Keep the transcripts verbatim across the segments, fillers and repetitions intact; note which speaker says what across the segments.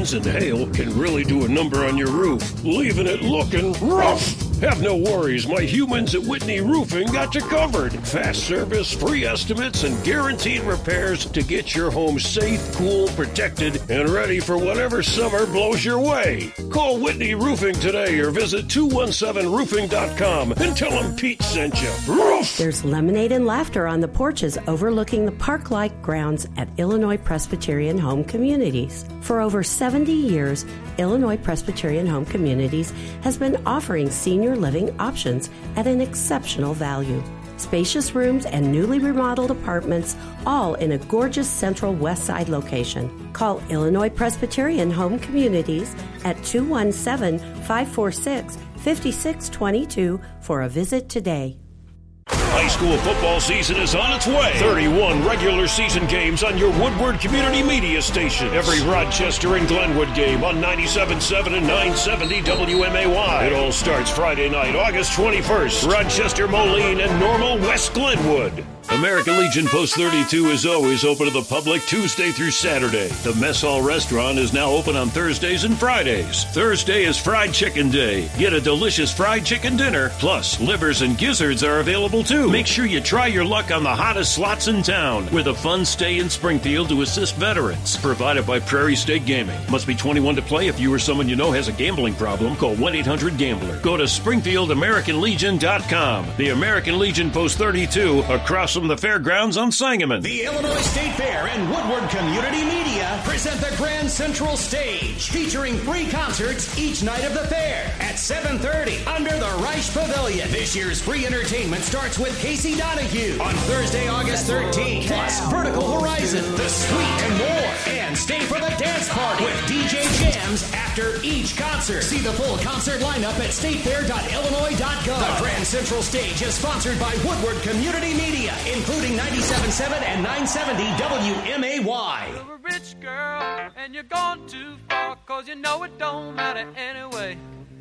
Speaker 1: winds and hail can really do a number on your roof, leaving it looking rough. Have no worries, my humans at Whitney Roofing got you covered. Fast service, free estimates, and guaranteed repairs to get your home safe, cool, protected, and ready for whatever summer blows your way. Call Whitney Roofing today or visit two one seven roofing dot com and tell them Pete sent you. Roof!
Speaker 2: There's lemonade and laughter on the porches overlooking the park-like grounds at Illinois Presbyterian Home Communities. For over seventy years, Illinois Presbyterian Home Communities has been offering senior living options at an exceptional value. Spacious rooms and newly remodeled apartments, all in a gorgeous central west side location. Call Illinois Presbyterian Home Communities at two one seven, five four six, five six two two for a visit today.
Speaker 1: High school football season is on its way. thirty-one regular season games on your Woodward Community Media station. Every Rochester and Glenwood game on ninety-seven point seven and nine seventy W M A Y. It all starts Friday night, August twenty-first. Rochester, Moline, and Normal, West Glenwood. American Legion Post thirty-two is always open to the public Tuesday through Saturday. The Mess Hall Restaurant is now open on Thursdays and Fridays. Thursday is Fried Chicken Day. Get a delicious fried chicken dinner, plus livers and gizzards are available too. Make sure you try your luck on the hottest slots in town with a fun stay in Springfield to assist veterans. Provided by Prairie State Gaming. Must be twenty-one to play. If you or someone you know has a gambling problem, call one eight hundred gambler. Go to springfield american legion dot com. The American Legion Post thirty-two across from the fairgrounds on Sangamon.
Speaker 3: The Illinois State Fair and Woodward Community Media present the Grand Central Stage, featuring free concerts each night of the fair at seven thirty under the Reich Pavilion. This year's free entertainment starts with Casey Donahue on Thursday, August thirteenth, plus Vertical Horizon, The Sweet, and more. And stay for the dance party with D J Jams after each concert. See the full concert lineup at state fair dot illinois dot gov. The Grand Central Stage is sponsored by Woodward Community Media, including ninety-seven point seven and nine seventy W M A Y.
Speaker 4: You're a rich girl and you're gone too far, cause you know it don't matter anyway.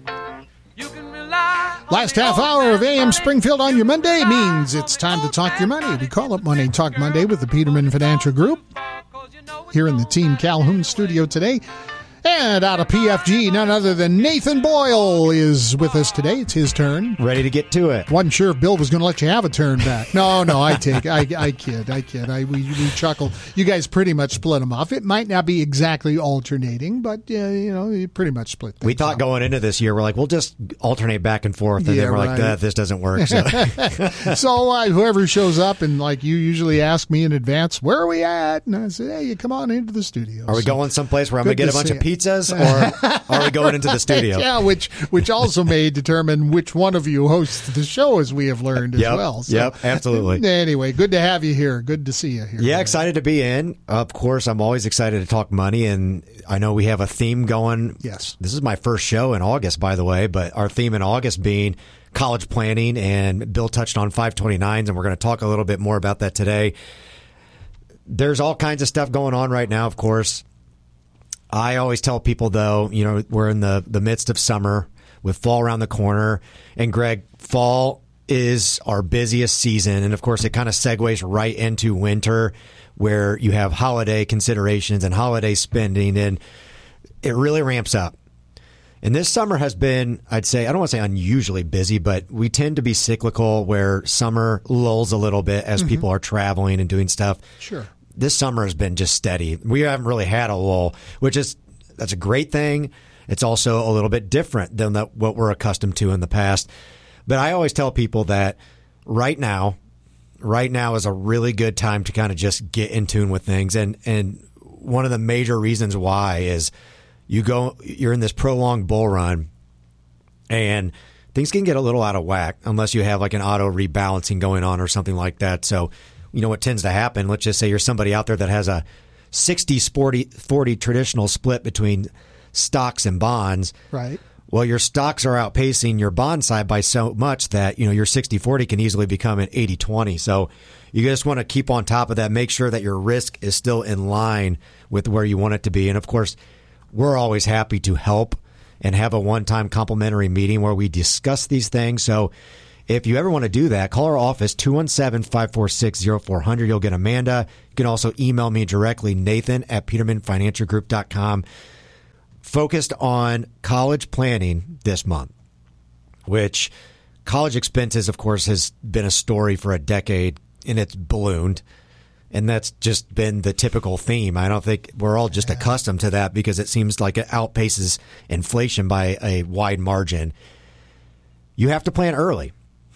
Speaker 4: You can rely on
Speaker 5: Last half hour of A M Springfield on your Monday means it's time to talk your money. We call it Money Talk Monday with the Peterman Financial Group here in the Team Calhoun studio today. And out of P F G, none other than Nathan Boyle is with us today. It's his turn.
Speaker 6: Ready to get to it.
Speaker 5: Wasn't sure if Bill was going to let you have a turn back. No, no, I take I, I kid. I kid. I, we, we chuckle. You guys pretty much split them off. It might not be exactly alternating, but, uh, you know, you pretty much split them.
Speaker 6: We thought
Speaker 5: off.
Speaker 6: Going into this year, we're like, we'll just alternate back and forth. And
Speaker 5: yeah,
Speaker 6: then we're
Speaker 5: right.
Speaker 6: like, ah, this doesn't work. So,
Speaker 5: so uh, whoever shows up, and like you usually ask me in advance, where are we at? And I say, hey, you come on into the studio.
Speaker 6: Are we
Speaker 5: so,
Speaker 6: going someplace where I'm going to get a bunch of pizzas, or are we going into the studio?
Speaker 5: Yeah, which which also may determine which one of you hosts the show, as we have learned as
Speaker 6: yep,
Speaker 5: well. So,
Speaker 6: yep, absolutely.
Speaker 5: Anyway, good to have you here. Good to see you here.
Speaker 6: Yeah,
Speaker 5: today.
Speaker 6: excited to be in. Of course, I'm always excited to talk money, and I know we have a theme going.
Speaker 5: Yes.
Speaker 6: This is my first show in August, by the way, but our theme in August being college planning, and Bill touched on five twenty-nines, and we're going to talk a little bit more about that today. There's all kinds of stuff going on right now, of course. I always tell people, though, you know, we're in the, the midst of summer with fall around the corner. And, Greg, fall is our busiest season. And, of course, it kind of segues right into winter, where you have holiday considerations and holiday spending, and it really ramps up. And this summer has been, I'd say, I don't want to say unusually busy, but we tend to be cyclical, where summer lulls a little bit as mm-hmm. people are traveling and doing stuff.
Speaker 5: Sure.
Speaker 6: This summer has been just steady. We haven't really had a lull, which is that's a great thing. It's also a little bit different than that, what we're accustomed to in the past. But I always tell people that right now, right now is a really good time to kind of just get in tune with things. And and one of the major reasons why is you go, you're in this prolonged bull run, and things can get a little out of whack unless you have like an auto rebalancing going on or something like that. So, you know what tends to happen? Let's just say you're somebody out there that has a sixty forty traditional split between stocks and bonds.
Speaker 5: Right.
Speaker 6: Well, your stocks are outpacing your bond side by so much that, you know, your sixty forty can easily become an eighty twenty. So you just want to keep on top of that. Make sure that your risk is still in line with where you want it to be. And, of course, we're always happy to help and have a one-time complimentary meeting where we discuss these things. So if you ever want to do that, call our office, two one seven, five four six, zero four zero zero. You'll get Amanda. You can also email me directly, Nathan at peterman financial group dot com. focused on college planning this month, which college expenses, of course, has been a story for a decade, and it's ballooned. And that's just been the typical theme. I don't think we're all just accustomed to that because it seems like it outpaces inflation by a wide margin. You have to plan early.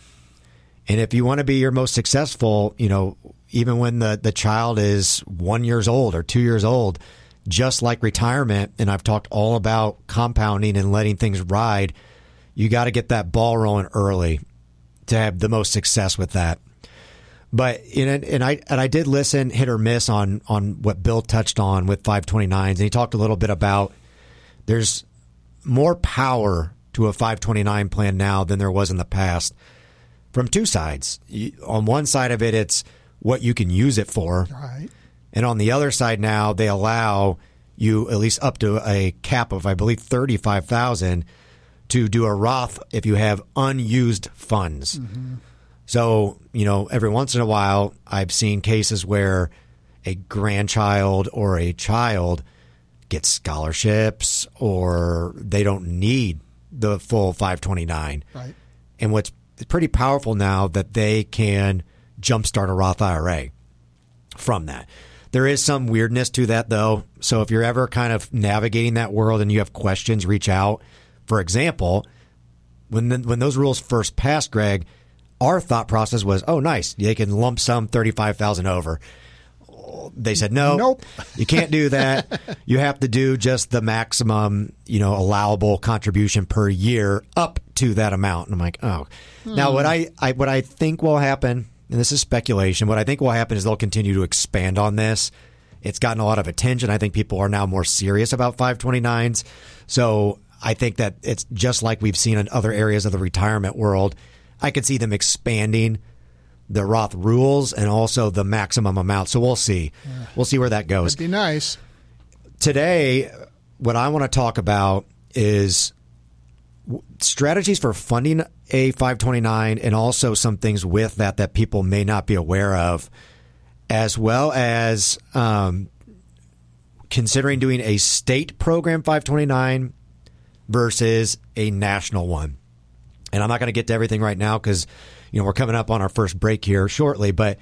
Speaker 6: And if you want to be your most successful, you know, even when the, the child is one years old or two years old, just like retirement, and I've talked all about compounding and letting things ride, you got to get that ball rolling early to have the most success with that. But and, and I and I did listen hit or miss on on what Bill touched on with five twenty-nines, and he talked a little bit about there's more power to a five twenty-nine plan now than there was in the past from two sides. You, on one side of it, it's what you can use it for,
Speaker 5: right.
Speaker 6: And on the other side now, they allow you at least up to a cap of, I believe, thirty-five thousand dollars to do a Roth if you have unused funds. Mm-hmm. So, you know, every once in a while, I've seen cases where a grandchild or a child gets scholarships or they don't need the full five twenty-nine.
Speaker 5: Right.
Speaker 6: And what's pretty powerful now that they can jumpstart a Roth I R A from that. There is some weirdness to that, though. So if you're ever kind of navigating that world and you have questions, reach out. For example, when the, when those rules first passed, Greg, our thought process was, oh, nice, they can lump sum thirty-five thousand dollars over. They said, no,
Speaker 5: nope. You
Speaker 6: can't do that. You have to do just the maximum, you know, allowable contribution per year up to that amount. And I'm like, oh. Hmm. Now, what I, I what I think will happen, and this is speculation, what I think will happen is they'll continue to expand on this. It's gotten a lot of attention. I think people are now more serious about five twenty-nines. So I think that it's just like we've seen in other areas of the retirement world. I could see them expanding the Roth rules and also the maximum amount. So we'll see. Yeah. We'll see where that goes.
Speaker 5: That'd be nice.
Speaker 6: Today, what I want to talk about is strategies for funding a five twenty-nine and also some things with that that people may not be aware of, as well as um, considering doing a state program five twenty-nine versus a national one. And I'm not going to get to everything right now because, you know, we're coming up on our first break here shortly. But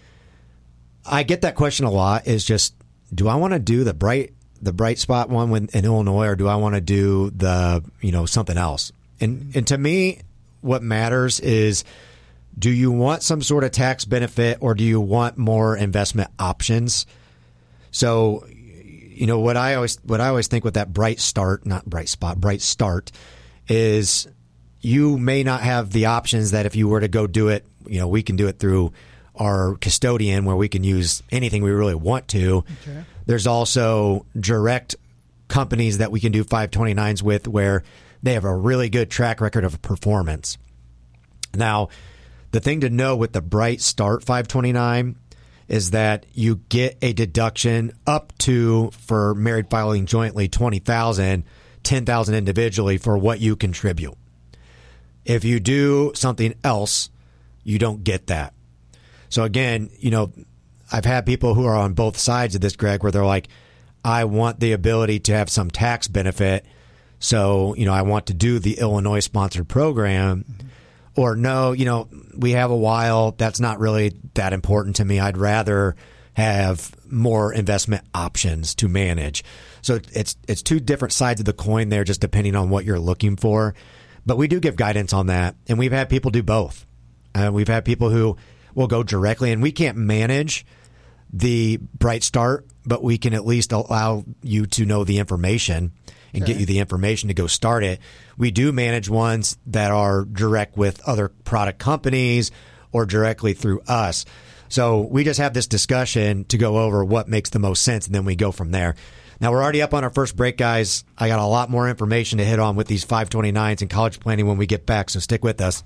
Speaker 6: I get that question a lot is just, do I want to do the bright the bright spot one when, in Illinois, or do I want to do the, you know, something else? And and to me, what matters is, do you want some sort of tax benefit or do you want more investment options? So, you know, what I always what I always think with that bright start, not bright spot, bright start is, you may not have the options that if you were to go do it, you know, we can do it through our custodian where we can use anything we really want to. Okay. There's also direct companies that we can do five twenty-nines with where they have a really good track record of performance. Now, the thing to know with the Bright Start five twenty-nine is that you get a deduction up to, for married filing jointly, twenty thousand dollars, ten thousand dollars individually for what you contribute. If you do something else, you don't get that. So again, you know, I've had people who are on both sides of this, Greg, where they're like, I want the ability to have some tax benefit. So, you know, I want to do the Illinois sponsored program. Mm-hmm. Or no, you know, we have a while. That's not really that important to me. I'd rather have more investment options to manage. So it's it's two different sides of the coin there, just depending on what you're looking for. But we do give guidance on that, and we've had people do both. Uh, we've had people who will go directly, and we can't manage the Bright Start, but we can at least allow you to know the information and okay. get you the information to go start it. We do manage ones that are direct with other product companies or directly through us. So we just have this discussion to go over what makes the most sense, and then we go from there. Now, we're already up on our first break, guys. I got a lot more information to hit on with these five twenty-nines and college planning when we get back, so stick with us.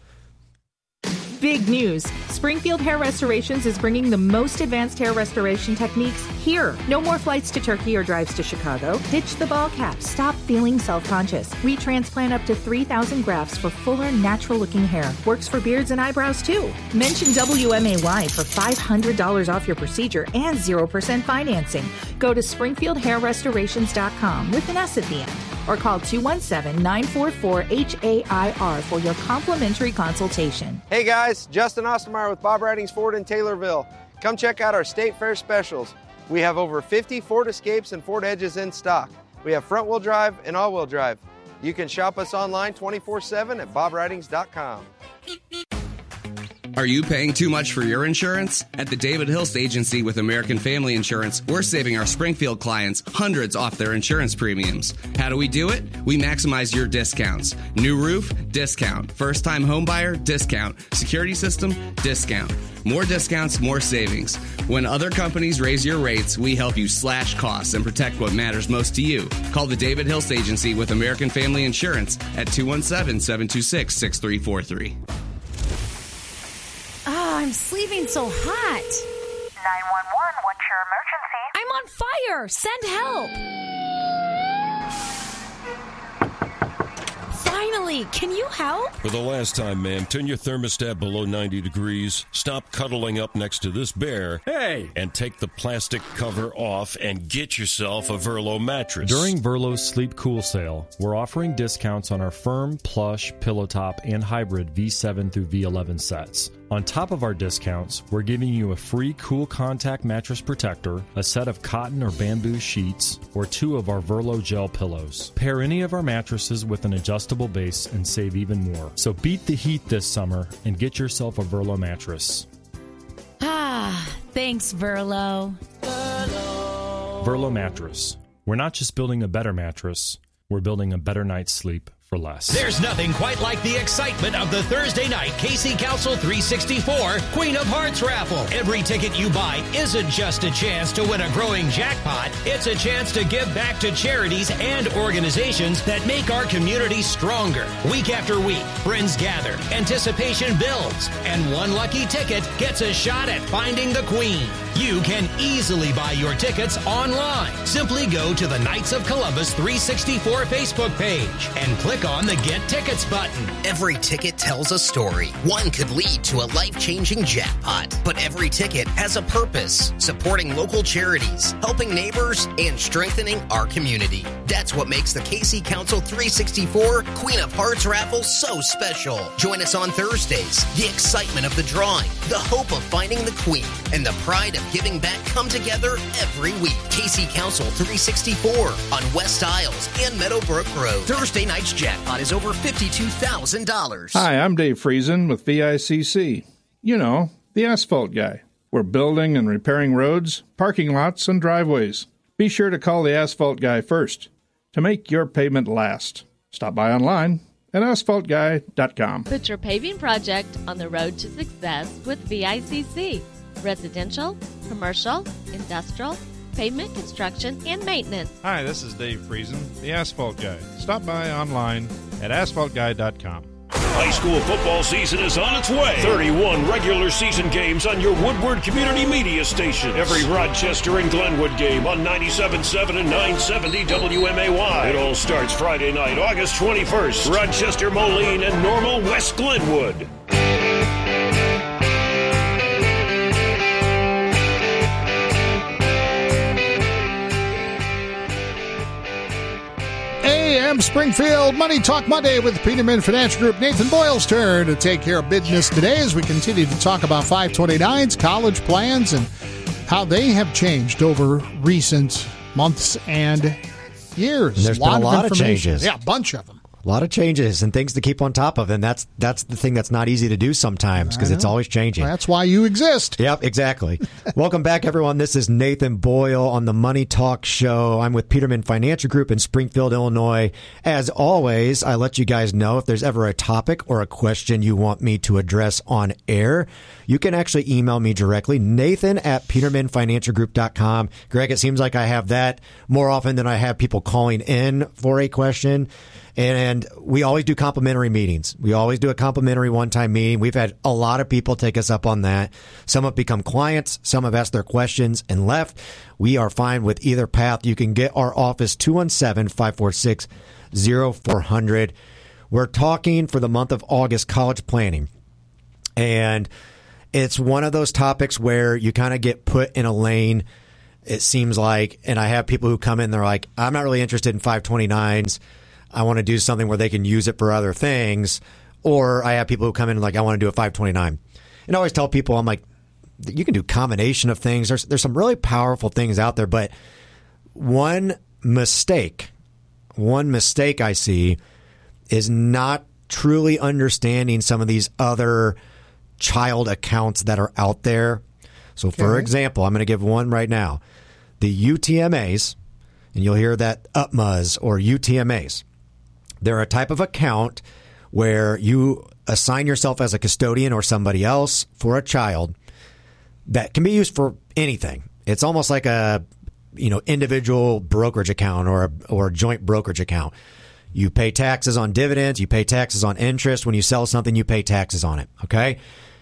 Speaker 7: Big news. Springfield Hair Restorations is bringing the most advanced hair restoration techniques here. No more flights to Turkey or drives to Chicago. Ditch the ball cap. Stop feeling self-conscious. We transplant up to three thousand grafts for fuller, natural-looking hair. Works for beards and eyebrows, too. Mention W M A Y for five hundred dollars off your procedure and zero percent financing. Go to springfield hair restorations dot com with an S at the end. or call two one seven, nine four four, H A I R for your complimentary consultation.
Speaker 8: Hey guys, Justin Ostermeyer with Bob Ridings Ford in Taylorville. Come check out our State Fair specials. We have over fifty Ford Escapes and Ford Edges in stock. We have front-wheel drive and all-wheel drive. You can shop us online twenty-four seven at bob ridings dot com.
Speaker 9: Are you paying too much for your insurance? At the David Hills Agency with American Family Insurance, we're saving our Springfield clients hundreds off their insurance premiums. How do we do it? We maximize your discounts. New roof? Discount. First-time homebuyer? Discount. Security system? Discount. More discounts, more savings. When other companies raise your rates, we help you slash costs and protect what matters most to you. Call the David Hills Agency with American Family Insurance at two one seven, seven two six, six three four three.
Speaker 10: Oh, I'm sleeping so hot.
Speaker 11: nine one one, what's your emergency?
Speaker 10: I'm on fire. Send help. Finally, can you help?
Speaker 1: For the last time, ma'am, turn your thermostat below ninety degrees, stop cuddling up next to this bear,
Speaker 12: hey,
Speaker 1: and take the plastic cover off and get yourself a Verlo mattress.
Speaker 12: During Verlo's Sleep Cool sale, we're offering discounts on our firm, plush, pillow top, and hybrid V seven through V eleven sets. On top of our discounts, we're giving you a free Cool Contact mattress protector, a set of cotton or bamboo sheets, or two of our Verlo gel pillows. Pair any of our mattresses with an adjustable base and save even more. So beat the heat this summer and get yourself a Verlo mattress.
Speaker 10: Ah, thanks, Verlo.
Speaker 12: Verlo. Verlo mattress. We're not just building a better mattress, we're building a better night's sleep for less.
Speaker 3: There's nothing quite like the excitement of the Thursday night K C Council three sixty-four Queen of Hearts raffle. Every ticket you buy isn't just a chance to win a growing jackpot. It's a chance to give back to charities and organizations that make our community stronger. Week after week, friends gather, anticipation builds, and one lucky ticket gets a shot at finding the Queen. You can easily buy your tickets online. Simply go to the Knights of Columbus three sixty-four Facebook page and click on the Get Tickets button.
Speaker 13: Every ticket tells a story. One could lead to a life-changing jackpot, but every ticket has a purpose, supporting local charities, helping neighbors, and strengthening our community. That's what makes the K C Council three sixty-four Queen of Hearts raffle so special. Join us on Thursdays. The excitement of the drawing, the hope of finding the Queen, and the pride of giving back come together every week. K C Council three sixty-four on West Isles and Meadowbrook Road. Thursday night's jackpot is over fifty-two thousand dollars.
Speaker 14: Hi, I'm Dave Friesen with V I C C. You know, the asphalt guy. We're building and repairing roads, parking lots, and driveways. Be sure to call the asphalt guy first to make your pavement last. Stop by online at asphalt guy dot com.
Speaker 15: Put your paving project on the road to success with V I C C. Residential, commercial, industrial, pavement construction, and maintenance.
Speaker 16: Hi, this is Dave Friesen, the Asphalt Guy. Stop by online at asphalt guy dot com.
Speaker 1: High school football season is on its way. thirty-one regular season games on your Woodward Community Media Station. Every Rochester and Glenwood game on ninety-seven point seven and nine seventy W M A Y. It all starts Friday night, August twenty-first. Rochester, Moline, and Normal West Glenwood.
Speaker 5: A M Springfield Money Talk Monday with Peterman Financial Group. Nathan Boyle's turn to take care of business today as we continue to talk about five twenty-nines, college plans, and how they have changed over recent months and years.
Speaker 6: And there's
Speaker 5: a lot
Speaker 6: been a lot of,
Speaker 5: of
Speaker 6: changes.
Speaker 5: Yeah, a bunch of them.
Speaker 6: A lot of changes and things to keep on top of, and that's that's the thing that's not easy to do sometimes because it's always changing.
Speaker 5: Well, that's why you exist.
Speaker 6: Yep, exactly. Welcome back, everyone. This is Nathan Boyle on the Money Talk Show. I'm with Peterman Financial Group in Springfield, Illinois. As always, I let you guys know if there's ever a topic or a question you want me to address on air, you can actually email me directly, Nathan at peterman financial group dot com. Greg, it seems like I have that more often than I have people calling in for a question. And we always do complimentary meetings. We always do a complimentary one-time meeting. We've had a lot of people take us up on that. Some have become clients. Some have asked their questions and left. We are fine with either path. You can get our office, two one seven, five four six, zero four zero zero. We're talking for the month of August college planning. And it's one of those topics where you kind of get put in a lane it seems like, and I have people who come in, they're like, I'm not really interested in five twenty-nines. I want to do something where they can use it for other things. Or I have people who come in and like, I want to do a five twenty-nine. And I always tell people, I'm like, you can do a combination of things. There's, there's some really powerful things out there, but one mistake, one mistake I see is not truly understanding some of these other child accounts that are out there. So, for
Speaker 5: Okay.
Speaker 6: example, I'm going to give one right now. The U T M As, and you'll hear that U T M As or U T M As. They're a type of account where you assign yourself as a custodian or somebody else for a child that can be used for anything. It's almost like a, you know, individual brokerage account or a, or a joint brokerage account. You pay taxes on dividends. You pay taxes on interest. When you sell something, you pay taxes on it. Okay?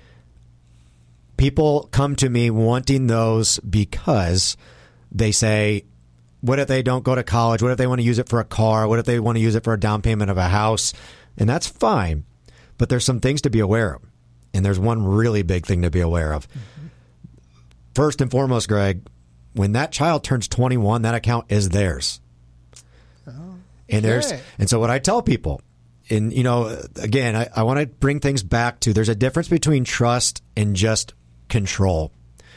Speaker 6: People come to me wanting those because they say, what if they don't go to college? What if they want to use it for a car? What if they want to use it for a down payment of a house? And that's fine. But there's some things to be aware of. And there's one really big thing to be aware of. Mm-hmm. First and foremost, Greg, when that child turns twenty-one, that account is theirs. Oh, and there's okay. and so what I tell people, and you know, again, I, I want to bring things back to there's a difference between trust and just control.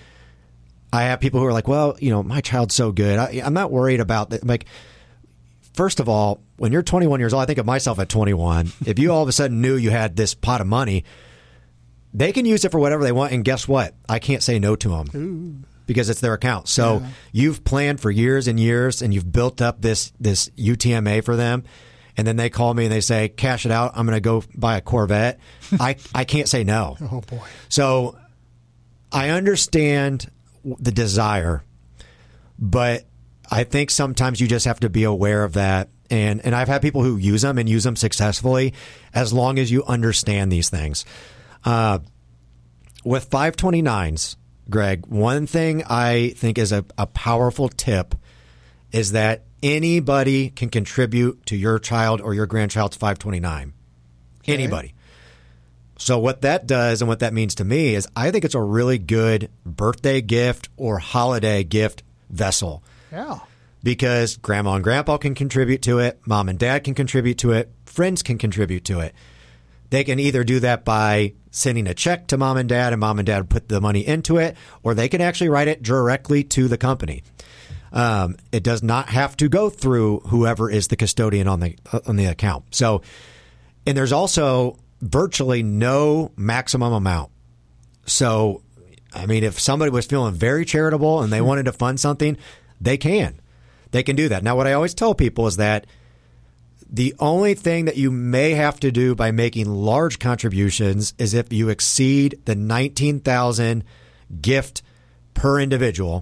Speaker 6: I have people who are like, well, you know, my child's so good. I, I'm not worried about that. Like, first of all, when you're twenty-one years old, I think of myself at twenty-one. If you all of a sudden knew you had this pot of money, they can use it for whatever they want. And guess what? I can't say no to them. Ooh. Because it's their account. So yeah. You've planned for years and years and you've built up this, this U T M A for them. And then they call me and they say, cash it out. I'm going to go buy a Corvette. I, I can't say no.
Speaker 5: Oh, boy.
Speaker 6: So I understand the desire, but I think sometimes you just have to be aware of that. And, and I've had people who use them and use them successfully as long as you understand these things. Uh, with five twenty-nines, Greg, one thing I think is a, a powerful tip is that anybody can contribute to your child or your grandchild's five twenty-nine. Okay. Anybody. So what that does and what that means to me is I think it's a really good birthday gift or holiday gift vessel.
Speaker 5: Yeah.
Speaker 6: Because grandma and grandpa can contribute to it, mom and dad can contribute to it, friends can contribute to it. They can either do that by sending a check to mom and dad and mom and dad put the money into it, or they can actually write it directly to the company. Um, it does not have to go through whoever is the custodian on the on the account. So, and there's also virtually no maximum amount. So, I mean, if somebody was feeling very charitable and they wanted to fund something, they can. They can do that. Now, what I always tell people is that the only thing that you may have to do by making large contributions is if you exceed the nineteen thousand gift per individual.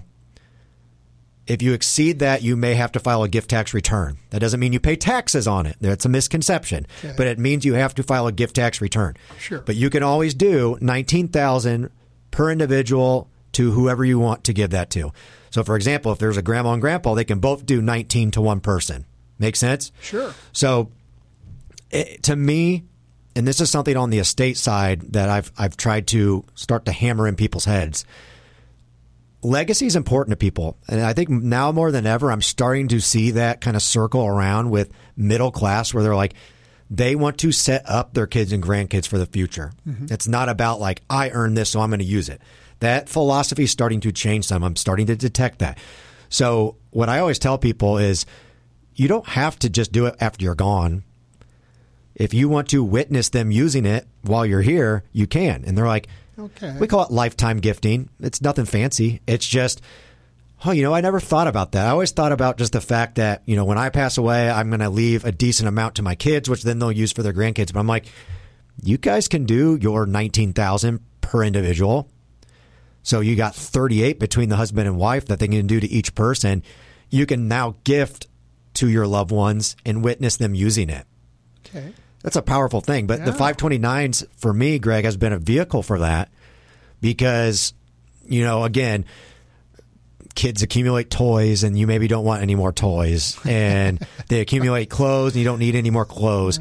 Speaker 6: If you exceed that, you may have to file a gift tax return. That doesn't mean you pay taxes on it. That's a misconception. Okay. But it means you have to file a gift tax return.
Speaker 5: Sure.
Speaker 6: But you can always do nineteen thousand per individual to whoever you want to give that to. So, for example, if there's a grandma and grandpa, they can both do nineteen to one person. Make sense?
Speaker 5: Sure.
Speaker 6: So, it, to me, and this is something on the estate side that I've I've tried to start to hammer in people's heads. Legacy is important to people. And I think now more than ever, I'm starting to see that kind of circle around with middle class where they're like, they want to set up their kids and grandkids for the future. Mm-hmm. It's not about like, I earned this, so I'm going to use it. That philosophy is starting to change some. I'm starting to detect that. So what I always tell people is, you don't have to just do it after you're gone. If you want to witness them using it while you're here, you can. And they're like,
Speaker 5: okay.
Speaker 6: We call it lifetime gifting. It's nothing fancy. It's just, oh, you know, I never thought about that. I always thought about just the fact that, you know, when I pass away, I'm going to leave a decent amount to my kids, which then they'll use for their grandkids. But I'm like, you guys can do your nineteen thousand per individual. So you got thirty-eight between the husband and wife that they can do to each person. You can now gift to your loved ones and witness them using it.
Speaker 5: Okay.
Speaker 6: That's a powerful thing. But
Speaker 5: yeah.
Speaker 6: the five twenty-nines, for me, Greg, has been a vehicle for that because, you know, again, kids accumulate toys and you maybe don't want any more toys. And they accumulate clothes and you don't need any more clothes.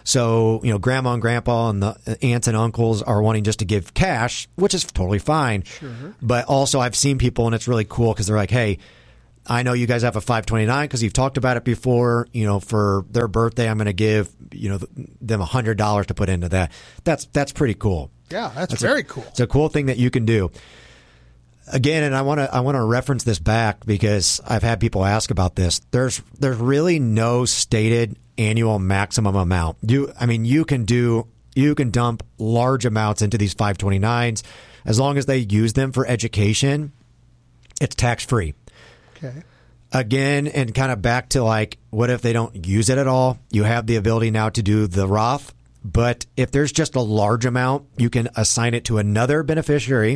Speaker 6: So, you know, grandma and grandpa and the aunts and uncles are wanting just to give cash, which is totally fine.
Speaker 5: Sure.
Speaker 6: But also I've seen people, and it's really cool because they're like, hey, I know you guys have a five twenty-nine because you've talked about it before. You know, for their birthday, I'm going to give, you know, them one hundred dollars to put into that. That's that's pretty cool.
Speaker 5: Yeah, that's,
Speaker 6: that's
Speaker 5: very
Speaker 6: a,
Speaker 5: cool.
Speaker 6: It's a cool thing that you can do. Again, and I want to I want to reference this back because I've had people ask about this. There's there's really no stated annual maximum amount. You I mean you can do you can dump large amounts into these five twenty-nines as long as they use them for education. It's tax free.
Speaker 5: Okay.
Speaker 6: Again, and kind of back to like, what if they don't use it at all? You have the ability now to do the Roth, but if there's just a large amount, you can assign it to another beneficiary.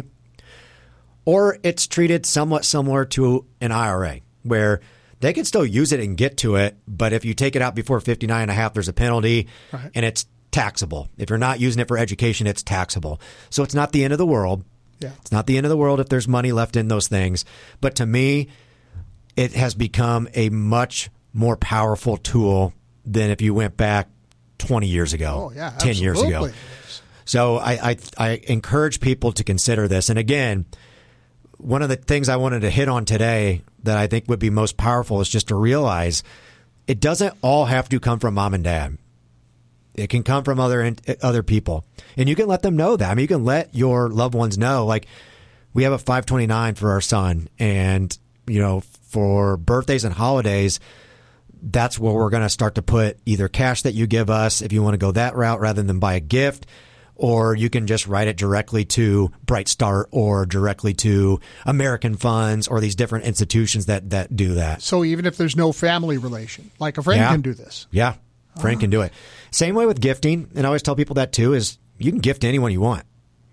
Speaker 6: Or it's treated somewhat similar to an I R A where they can still use it and get to it. But if you take it out before fifty-nine and a half, there's a penalty
Speaker 5: Right.
Speaker 6: and it's taxable. If you're not using it for education, it's taxable. So it's not the end of the world.
Speaker 5: Yeah.
Speaker 6: It's not the end of the world if there's money left in those things. But to me, it has become a much more powerful tool than if you went back twenty years ago,
Speaker 5: Oh, yeah,
Speaker 6: ten years ago.
Speaker 5: absolutely.
Speaker 6: So I, I, I encourage people to consider this. And again, one of the things I wanted to hit on today that I think would be most powerful is just to realize it doesn't all have to come from mom and dad. It can come from other other people. And you can let them know that. I mean, you can let your loved ones know, like, we have a five twenty-nine for our son. And, you know, for birthdays and holidays, that's where we're going to start to put either cash that you give us if you want to go that route rather than buy a gift. Or you can just write it directly to Bright Start or directly to American Funds or these different institutions that, that do that.
Speaker 5: So even if there's no family relation, like a friend
Speaker 6: Yeah.
Speaker 5: can do this.
Speaker 6: Yeah, friend
Speaker 5: Ah.
Speaker 6: can do it. Same way with gifting, and I always tell people that too, is you can gift to anyone you want.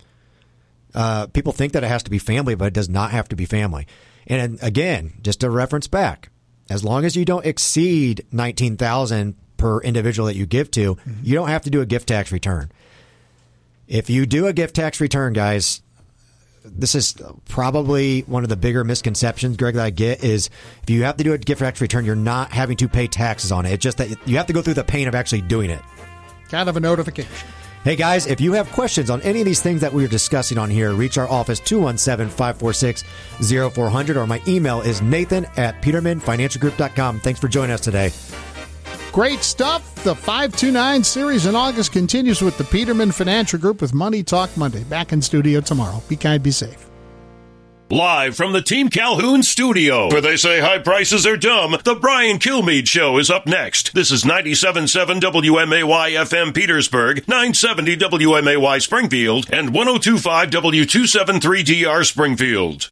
Speaker 6: Uh, people think that it has to be family, but it does not have to be family. And again, just to reference back, as long as you don't exceed nineteen thousand dollars per individual that you give to, mm-hmm. you don't have to do a gift tax return. If you do a gift tax return, guys, this is probably one of the bigger misconceptions, Greg, that I get is if you have to do a gift tax return, you're not having to pay taxes on it. It's just that you have to go through the pain of actually doing it.
Speaker 5: Kind of a notification.
Speaker 6: Hey, guys, if you have questions on any of these things that we were discussing on here, reach our office, two one seven, five four six, zero four zero zero, or my email is nathan at peterman financial group dot com. Thanks for joining us today.
Speaker 5: Great stuff. The five twenty-nine series in August continues with the Peterman Financial Group with Money Talk Monday. Back in studio tomorrow. Be kind, be safe.
Speaker 1: Live from the Team Calhoun studio, where they say high prices are dumb, the Brian Kilmeade Show is up next. This is ninety-seven point seven W M A Y F M Petersburg, nine seventy W M A Y Springfield, and one oh two point five W two seventy-three D R Springfield.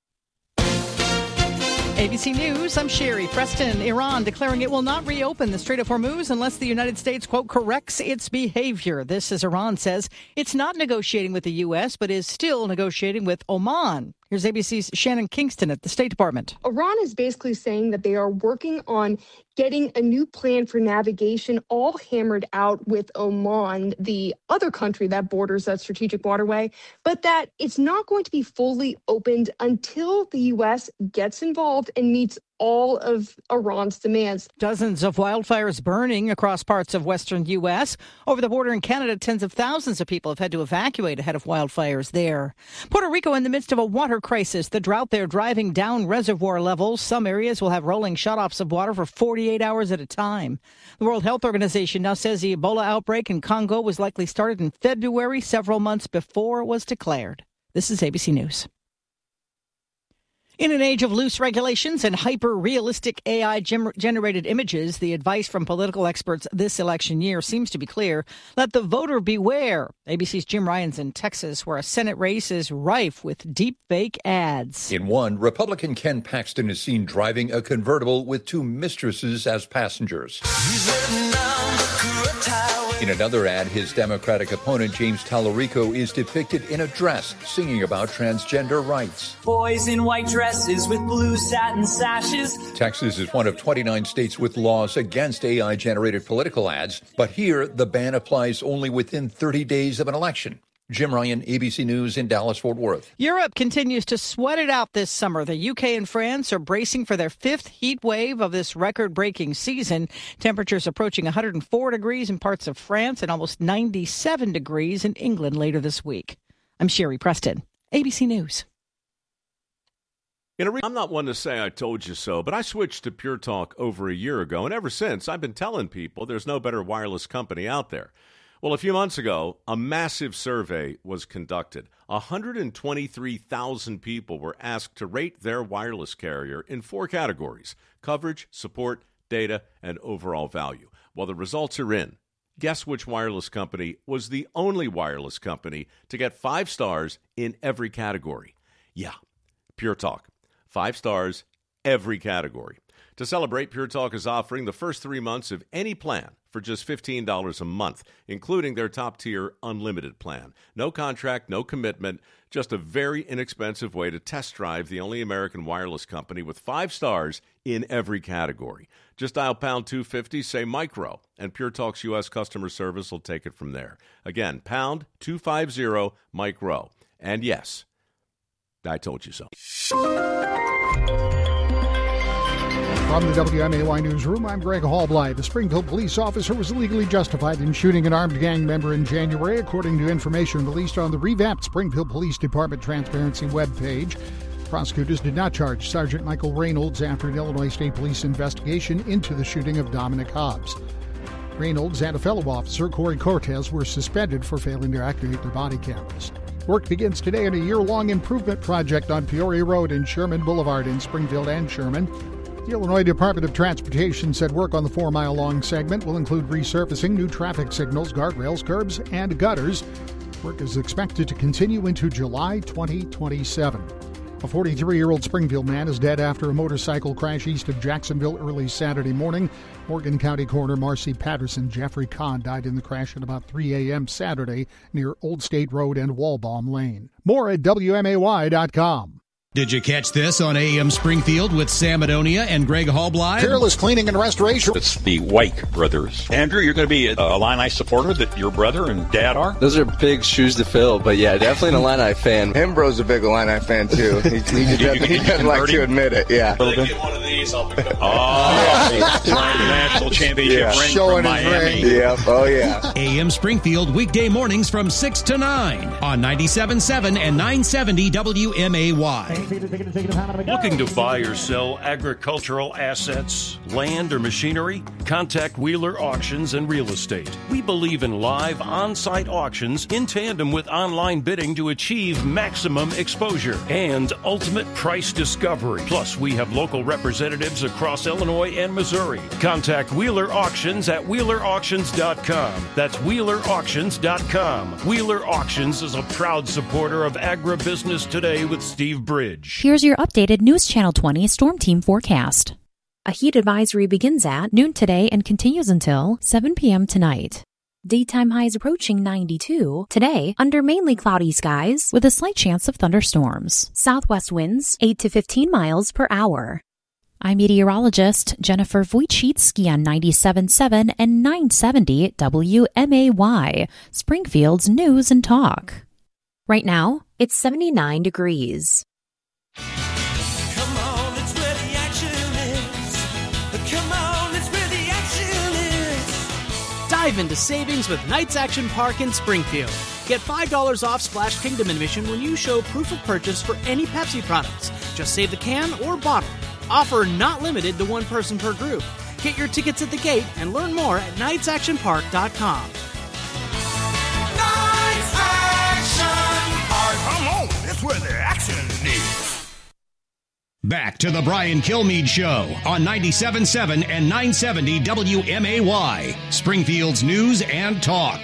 Speaker 17: A B C News, I'm Sherry Preston. Iran declaring it will not reopen the Strait of Hormuz unless the United States, quote, corrects its behavior. This, as Iran says, it's not negotiating with the U S, but is still negotiating with Oman. Here's A B C's Shannon Kingston at the State Department.
Speaker 18: Iran is basically saying that they are working on getting a new plan for navigation all hammered out with Oman, the other country that borders that strategic waterway, but that it's not going to be fully opened until the U S gets involved and meets all of Iran's demands.
Speaker 17: Dozens of wildfires burning across parts of western U S. Over the border in Canada, tens of thousands of people have had to evacuate ahead of wildfires there. Puerto Rico in the midst of a water crisis. The drought there driving down reservoir levels. Some areas will have rolling shutoffs of water for forty-eight hours at a time. The World Health Organization now says the Ebola outbreak in Congo was likely started in February, several months before it was declared. This is A B C News. In an age of loose regulations and hyper-realistic A I-generated images, the advice from political experts this election year seems to be clear. Let the voter beware. A B C's Jim Ryan's in Texas, where a Senate race is rife with deep-fake ads.
Speaker 19: In one, Republican Ken Paxton is seen driving a convertible with two mistresses as passengers. In another ad, his Democratic opponent, James Tallarico, is depicted in a dress singing about transgender rights.
Speaker 20: Boys in white dresses with blue satin sashes.
Speaker 19: Texas is one of twenty-nine states with laws against A I-generated political ads, but here the ban applies only within thirty days of an election. Jim Ryan, A B C News in Dallas-Fort Worth.
Speaker 17: Europe continues to sweat it out this summer. The U K and France are bracing for their fifth heat wave of this record-breaking season. Temperatures approaching one hundred four degrees in parts of France and almost ninety-seven degrees in England later this week. I'm Sherry Preston, A B C News.
Speaker 21: In a re- I'm not one to say I told you so, but I switched to Pure Talk over a year ago, and ever since, I've been telling people there's no better wireless company out there. Well, a few months ago, a massive survey was conducted. one hundred twenty-three thousand people were asked to rate their wireless carrier in four categories: coverage, support, data, and overall value. Well, the results are in. Guess which wireless company was the only wireless company to get five stars in every category? Yeah, Pure Talk. Five stars, every category. To celebrate, Pure Talk is offering the first three months of any plan for just fifteen dollars a month, including their top-tier unlimited plan. No contract, no commitment, just a very inexpensive way to test drive the only American wireless company with five stars in every category. Just dial pound two fifty, say micro, and Pure Talk's U S customer service will take it from there. Again, pound two fifty, micro. And yes, I told you so.
Speaker 5: From the W M A Y Newsroom, I'm Greg Hallbly. The Springfield police officer was legally justified in shooting an armed gang member in January, according to information released on the revamped Springfield Police Department Transparency webpage. Prosecutors did not charge Sergeant Michael Reynolds after an Illinois State Police investigation into the shooting of Dominic Hobbs. Reynolds and a fellow officer, Corey Cortez, were suspended for failing to activate their body cameras. Work begins today on a year-long improvement project on Peoria Road and Sherman Boulevard in Springfield and Sherman. The Illinois Department of Transportation said work on the four-mile-long segment will include resurfacing, new traffic signals, guardrails, curbs, and gutters. Work is expected to continue into July twenty twenty-seven. A forty-three-year-old Springfield man is dead after a motorcycle crash east of Jacksonville early Saturday morning. Morgan County Coroner Marcy Patterson Jeffrey Kahn died in the crash at about three a.m. Saturday near Old State Road and Walbaum Lane. More at W M A Y dot com.
Speaker 3: Did you catch this on A M Springfield with Sam Adonia and Greg Hallbly?
Speaker 5: Peerless Cleaning and Restoration.
Speaker 22: It's the White brothers. Andrew, you're going to be a Illini supporter that your brother and dad are?
Speaker 23: Those are big shoes to fill, but yeah, definitely an Illini fan.
Speaker 24: Hembro's a big Illini fan, too. He, he, he doesn't, he doesn't like to admit it, yeah.
Speaker 22: If I get one of these, I'll become oh, national championship
Speaker 24: yeah.
Speaker 22: ring
Speaker 24: Showing
Speaker 22: from Miami.
Speaker 24: Ring. Yeah, oh yeah.
Speaker 3: A M Springfield, weekday mornings from six to nine on ninety-seven point seven and nine seventy W M A Y.
Speaker 1: Looking to buy or sell agricultural assets, land, or machinery? Contact Wheeler Auctions and Real Estate. We believe in live on-site auctions in tandem with online bidding to achieve maximum exposure and ultimate price discovery. Plus, we have local representatives across Illinois and Missouri. Contact Wheeler Auctions at wheeler auctions dot com. That's wheeler auctions dot com. Wheeler Auctions is a proud supporter of Agribusiness Today with Steve Bridge.
Speaker 25: Here's your updated News Channel twenty Storm Team forecast. A heat advisory begins at noon today and continues until seven p.m. tonight. Daytime highs approaching ninety-two. Today, under mainly cloudy skies with a slight chance of thunderstorms. Southwest winds eight to fifteen miles per hour. I'm meteorologist Jennifer Wojcicki on ninety-seven point seven and nine seventy W M A Y, Springfield's News and Talk. Right now, it's seventy-nine degrees.
Speaker 4: Come on, it's where the action is. Come on, it's where the action is.
Speaker 26: Dive into savings with Knights Action Park in Springfield. Get five dollars off Splash Kingdom admission when you show proof of purchase for any Pepsi products. Just save the can or bottle. Offer not limited to one person per group. Get your tickets at the gate and learn more at knights action park dot com.
Speaker 4: Knights Action Park. Come on, it's where the action is.
Speaker 3: Back to the Brian Kilmeade Show on ninety-seven point seven and nine seventy W M A Y, Springfield's News and Talk.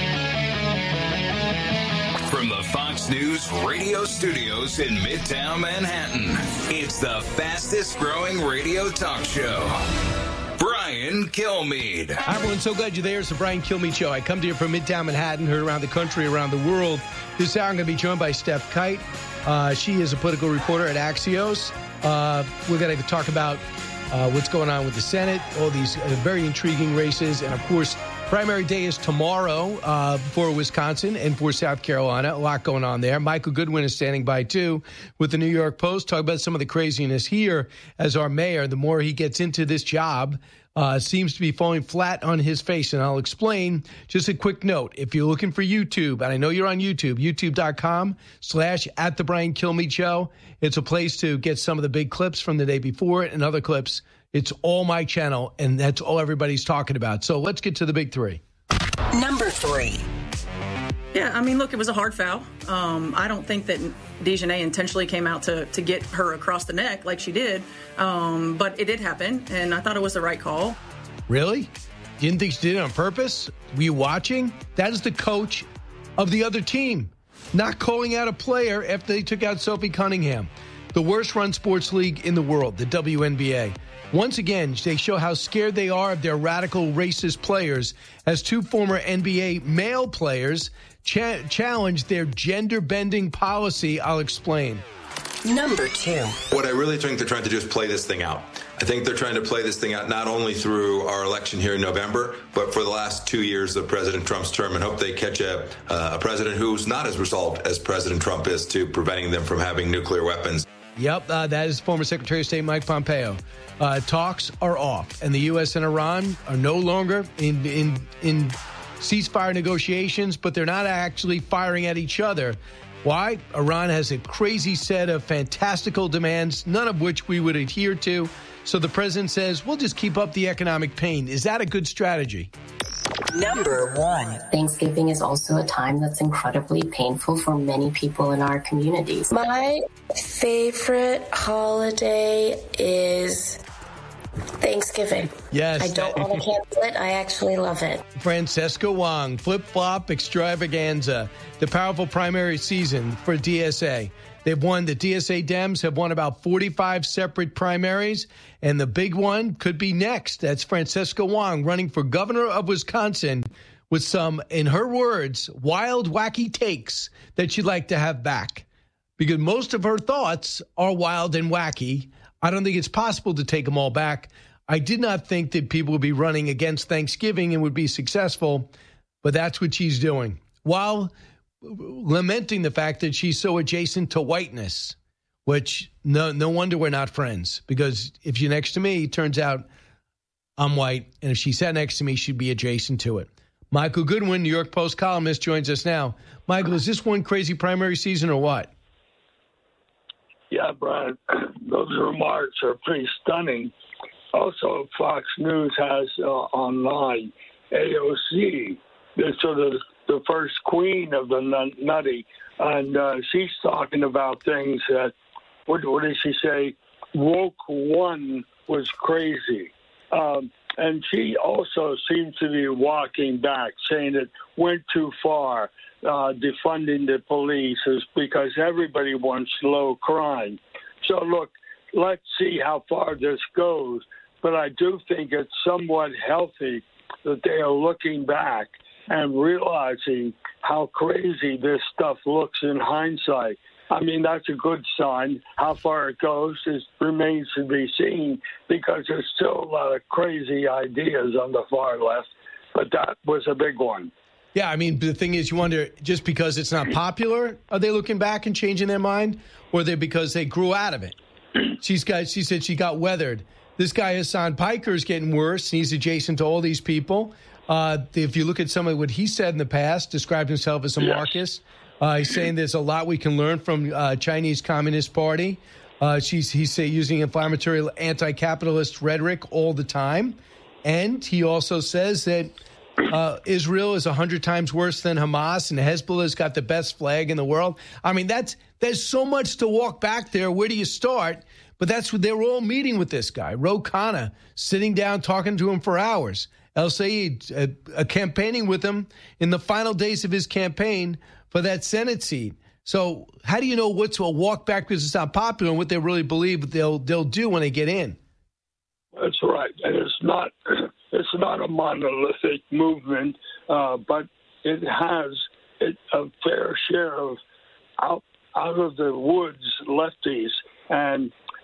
Speaker 27: From the Fox News radio studios in Midtown Manhattan, it's the fastest growing radio talk show. Brian Kilmeade.
Speaker 28: Hi, everyone. So glad you're there. It's the Brian Kilmeade Show. I come to you from Midtown Manhattan, heard around the country, around the world. This hour, I'm going to be joined by Steph Kite. Uh, she is a political reporter at Axios. Uh, we're going to talk about uh, what's going on with the Senate, all these uh, very intriguing races. And, of course, primary day is tomorrow uh, for Wisconsin and for South Carolina. A lot going on there. Michael Goodwin is standing by, too, with the New York Post. Talk about some of the craziness here as our mayor. The more he gets into this job, Uh, seems to be falling flat on his face, and I'll explain. Just a quick note. If you're looking for YouTube, and I know you're on YouTube, youtube.com slash at the Brian Kilmeade Show. It's a place to get some of the big clips from the day before and other clips. It's all my channel, and that's all everybody's talking about. So let's get to the big three.
Speaker 2: Number three.
Speaker 7: Yeah, I mean, look, it was a hard foul. Um, I don't think that DeJournette intentionally came out to, to get her across the neck like she did, um, but it did happen, and I thought it was the right call.
Speaker 28: Really? You didn't think she did it on purpose? Were you watching? That is the coach of the other team, not calling out a player after they took out Sophie Cunningham. The worst run sports league in the world, the W N B A. Once again, they show how scared they are of their radical racist players as two former N B A male players cha- challenge their gender-bending policy. I'll explain.
Speaker 2: Number two.
Speaker 8: What I really think they're trying to do is play this thing out. I think they're trying to play this thing out not only through our election here in November, but for the last two years of President Trump's term, and hope they catch a, uh, a president who's not as resolved as President Trump is to preventing them from having nuclear weapons.
Speaker 28: Yep, uh, that is former Secretary of State Mike Pompeo. Uh, talks are off, and the U S and Iran are no longer in in in ceasefire negotiations, but they're not actually firing at each other. Why? Iran has a crazy set of fantastical demands, none of which we would adhere to. So the president says, we'll just keep up the economic pain. Is that a good strategy?
Speaker 2: Number one.
Speaker 9: Thanksgiving is also a time that's incredibly painful for many people in our communities.
Speaker 10: My favorite holiday is Thanksgiving.
Speaker 28: Yes.
Speaker 10: I don't want to cancel it. I actually love it.
Speaker 28: Francesca Wong, flip-flop extravaganza, the powerful primary season for D S A. They've won, the D S A Dems have won about forty-five separate primaries, and the big one could be next. That's Francesca Wong running for governor of Wisconsin with some, in her words, wild, wacky takes that she'd like to have back. Because most of her thoughts are wild and wacky. I don't think it's possible to take them all back. I did not think that people would be running against Thanksgiving and would be successful, but that's what she's doing. While lamenting the fact that she's so adjacent to whiteness, which no no wonder we're not friends, because if you're next to me, it turns out I'm white, and if she sat next to me, she'd be adjacent to it. Michael Goodwin, New York Post columnist, joins us now. Michael, is this one crazy primary season or what?
Speaker 11: Yeah, Brian, those remarks are pretty stunning. Also, Fox News has uh, online A O C, the sort of the first queen of the nutty, and uh, she's talking about things that, what, what did she say? Woke one was crazy. Um, and she also seems to be walking back, saying it went too far, uh, defunding the police is because everybody wants low crime. So, look, let's see how far this goes. But I do think it's somewhat healthy that they are looking back and realizing how crazy this stuff looks in hindsight. I mean, that's a good sign. How far it goes is, remains to be seen, because there's still a lot of crazy ideas on the far left, but that was a big one.
Speaker 28: Yeah, I mean, the thing is, you wonder, just because it's not popular, are they looking back and changing their mind, or are they because they grew out of it? She's got, she said she got weathered. This guy, Hassan Piker, is getting worse, and he's adjacent to all these people. Uh, if you look at some of what he said in the past, described himself as a
Speaker 11: yes.
Speaker 28: Marxist. Uh, he's saying there's a lot we can learn from uh, Chinese Communist Party. Uh, she's he's say, using inflammatory anti-capitalist rhetoric all the time. And he also says that uh, Israel is one hundred times worse than Hamas, and Hezbollah's got the best flag in the world. I mean, that's there's so much to walk back there. Where do you start? But that's what they were all meeting with this guy, Ro Khanna, sitting down, talking to him for hours. El Sayed uh, uh, campaigning with him in the final days of his campaign for that Senate seat. So how do you know what's a walk back because it's not popular and what they really believe they'll they'll do when they get in?
Speaker 11: That's right. And it's not it's not a monolithic movement, uh, but it has it, a fair share of out out of the woods lefties. And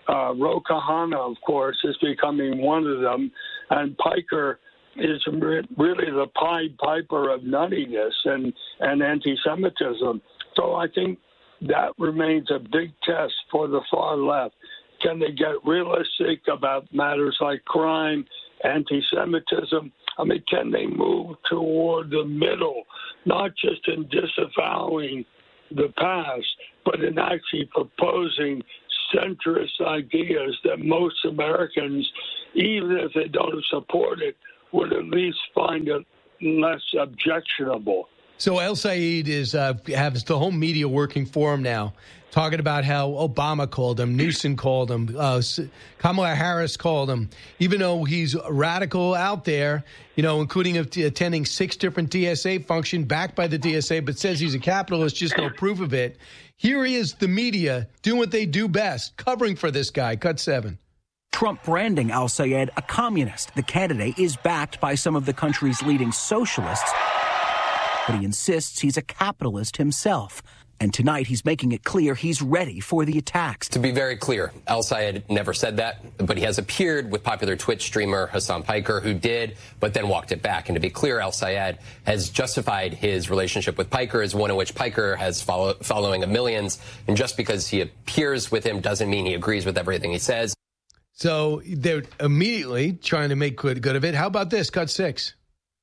Speaker 11: Uh, Ro Khanna, of course, is becoming one of them, and Piker is re- really the Pied Piper of nuttiness and, and anti-Semitism. So I think that remains a big test for the far left. Can they get realistic about matters like crime, anti-Semitism? I mean, can they move toward the middle, not just in disavowing the past, but in actually proposing centrist ideas that most Americans, even if they don't support it, would at least find it less objectionable.
Speaker 28: So El Sayed is uh, has the whole media working for him now, talking about how Obama called him, Newsom called him, uh, Kamala Harris called him, even though he's radical out there, you know, including attending six different D S A functions backed by the D S A, but says he's a capitalist, just no proof of it. Here he is, the media, doing what they do best, covering for this guy. Cut seven.
Speaker 6: Trump branding Al Sayed a communist. The candidate is backed by some of the country's leading socialists, but he insists he's a capitalist himself. And tonight he's making it clear he's ready for the attacks.
Speaker 12: To be very clear, Al Sayed never said that, but he has appeared with popular Twitch streamer Hassan Piker, who did, but then walked it back. And to be clear, Al Sayed has justified his relationship with Piker as one in which Piker has follow, following of millions. And just because he appears with him doesn't mean he agrees with everything he says.
Speaker 28: So they're immediately trying to make good, good of it. How about this? Cut six.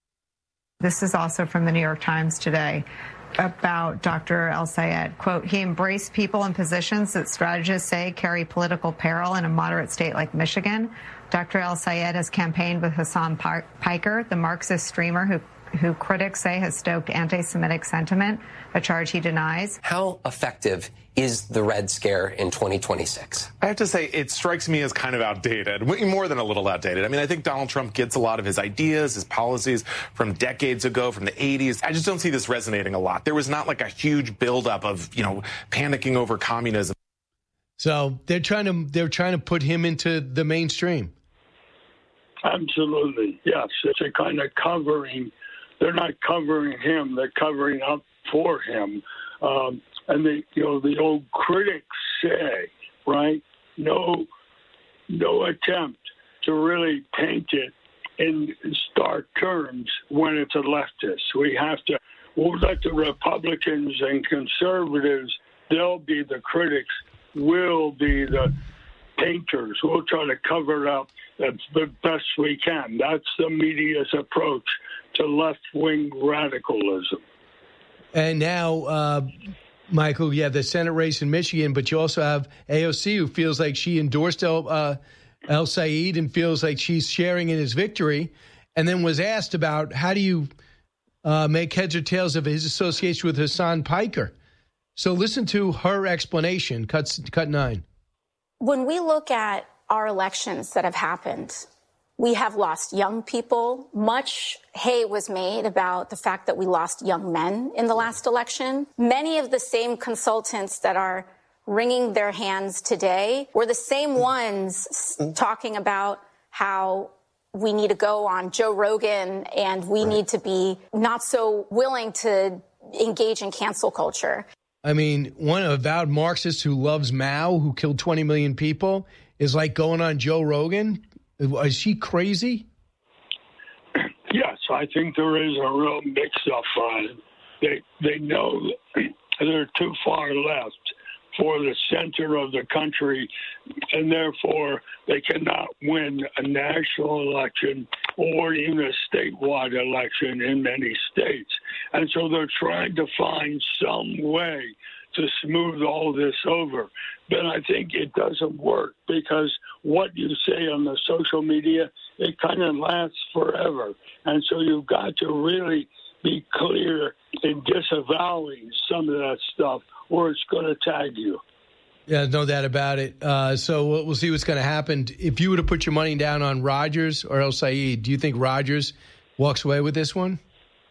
Speaker 13: This is also from the New York Times today about Doctor El Sayed. Quote, he embraced people in positions that strategists say carry political peril in a moderate state like Michigan. Doctor El Sayed has campaigned with Hassan Piker, the Marxist streamer who who critics say has stoked anti-Semitic sentiment, a charge he denies.
Speaker 12: How effective is the Red Scare in twenty twenty-six?
Speaker 14: I have to say, it strikes me as kind of outdated, more than a little outdated. I mean, I think Donald Trump gets a lot of his ideas, his policies from decades ago, from the eighties. I just don't see this resonating a lot. There was not like a huge buildup of, you know, panicking over communism.
Speaker 28: So they're trying to they're trying to put him into the mainstream.
Speaker 11: Absolutely, yes. It's a kind of covering. They're not covering him; they're covering up for him. Um, and the you know the old critics say, right? No, no attempt to really paint it in stark terms when it's a leftist. We have to. We'll let the Republicans and conservatives. They'll be the critics. We'll be the painters. We'll try to cover it up the best we can. That's the media's approach to left-wing radicalism.
Speaker 28: And now, uh, Michael, you have the Senate race in Michigan, but you also have A O C, who feels like she endorsed El, uh, El Sayed and feels like she's sharing in his victory, and then was asked about how do you uh, make heads or tails of his association with Hassan Piker. So listen to her explanation, cut, cut nine.
Speaker 15: When we look at our elections that have happened, we have lost young people. Much hay was made about the fact that we lost young men in the last election. Many of the same consultants that are wringing their hands today were the same ones talking about how we need to go on Joe Rogan and we right. need to be not so willing to engage in cancel culture.
Speaker 28: I mean, one avowed Marxist who loves Mao, who killed twenty million people, is like going on Joe Rogan. Is she crazy?
Speaker 11: Yes, I think there is a real mix-up on it. They, they know they're too far left for the center of the country, and therefore they cannot win a national election or even a statewide election in many states. And so they're trying to find some way to smooth all this over. But I think it doesn't work because what you say on the social media, it kind of lasts forever. And so you've got to really be clear in disavowing some of that stuff or it's going to tag you.
Speaker 28: Yeah, no doubt about it. Uh, so we'll, we'll see what's going to happen. If you were to put your money down on Rogers or El Sayed, do you think Rogers walks away with this one?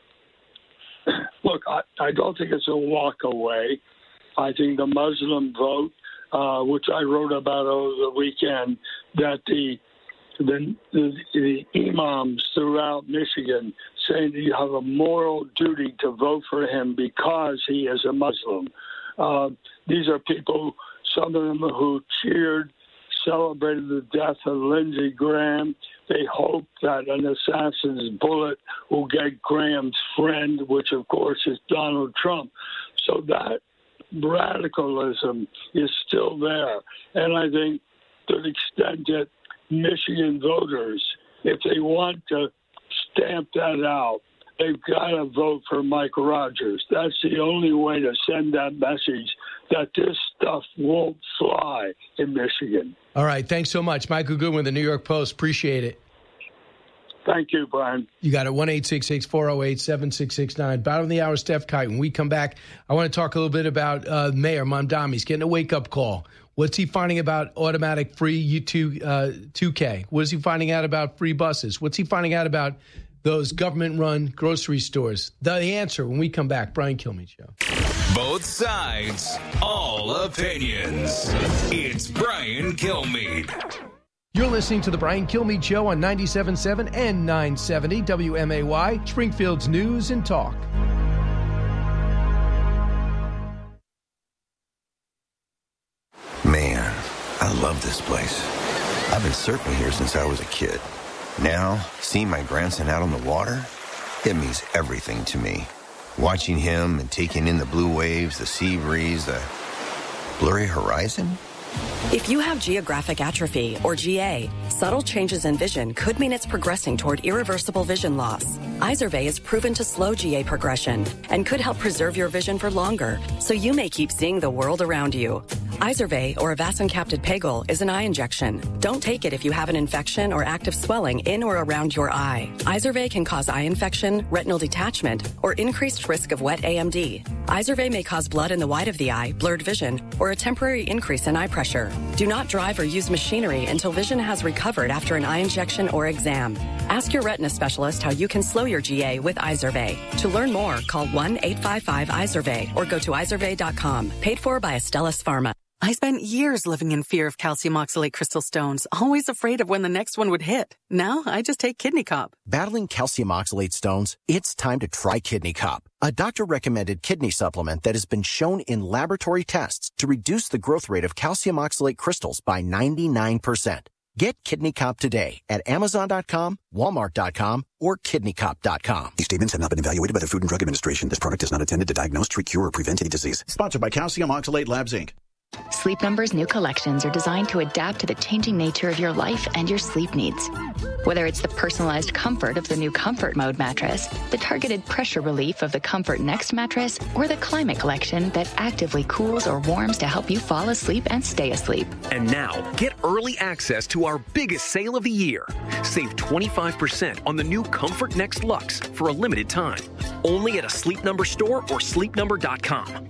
Speaker 11: Look, I, I don't think it's a walk away. I think the Muslim vote, uh, which I wrote about over the weekend, that the the, the the imams throughout Michigan saying that you have a moral duty to vote for him because he is a Muslim. Uh, these are people, some of them who cheered celebrated the death of Lindsey Graham. They hope that an assassin's bullet will get Graham's friend, which, of course, is Donald Trump. So that radicalism is still there. And I think to the extent that Michigan voters, if they want to stamp that out, they've got to vote for Mike Rogers. That's the only way to send that message that this stuff won't fly in Michigan.
Speaker 28: All right. Thanks so much. Michael Goodwin, the New York Post. Appreciate it.
Speaker 11: Thank you, Brian. You
Speaker 28: got it. one eight six six, four oh eight, seven six six nine. Bottom of the hour, Steph Kite. When we come back, I want to talk a little bit about uh, Mayor Mamdani. He's getting a wake-up call. What's he finding about automatic free U two, uh, two K? What is he finding out about free buses? What's he finding out about those government-run grocery stores? The answer when we come back. Brian Kilmeade Show.
Speaker 27: Both sides, all opinions. It's Brian Kilmeade.
Speaker 28: You're listening to the Brian Kilmeade Show on ninety-seven point seven and nine seventy W M A Y, Springfield's News and Talk.
Speaker 5: Man, I love this place. I've been surfing here since I was a kid. Now, seeing my grandson out on the water, it means everything to me. Watching him and taking in the blue waves, the sea breeze, the blurry horizon.
Speaker 16: If you have geographic atrophy, or G A, subtle changes in vision could mean it's progressing toward irreversible vision loss. Izervay is proven to slow G A progression and could help preserve your vision for longer, so you may keep seeing the world around you. Izervay, or avacincaptad pegol, is an eye injection. Don't take it if you have an infection or active swelling in or around your eye. Izervay can cause eye infection, retinal detachment, or increased risk of wet A M D. Izervay may cause blood in the white of the eye, blurred vision, or a temporary increase in eye pressure. Do not drive or use machinery until vision has recovered after an eye injection or exam. Ask your retina specialist how you can slow your G A with Izervay. To learn more, call one eight five five Izervay or go to izervay dot com. Paid for by Astellas Pharma.
Speaker 17: I spent years living in fear of calcium oxalate crystal stones, always afraid of when the next one would hit. Now, I just take Kidney Cop.
Speaker 18: Battling calcium oxalate stones? It's time to try Kidney Cop, a doctor-recommended kidney supplement that has been shown in laboratory tests to reduce the growth rate of calcium oxalate crystals by ninety-nine percent. Get Kidney Cop today at amazon dot com, walmart dot com, or kidney cop dot com.
Speaker 19: These statements have not been evaluated by the Food and Drug Administration. This product is not intended to diagnose, treat, cure, or prevent any disease.
Speaker 20: Sponsored by Calcium Oxalate Labs, Incorporated.
Speaker 21: Sleep Number's new collections are designed to adapt to the changing nature of your life and your sleep needs. Whether it's the personalized comfort of the new Comfort Mode mattress, the targeted pressure relief of the Comfort Next mattress, or the Climate Collection that actively cools or warms to help you fall asleep and stay asleep.
Speaker 23: And now, get early access to our biggest sale of the year. Save twenty-five percent on the new Comfort Next Luxe for a limited time. Only at a Sleep Number store or sleep number dot com.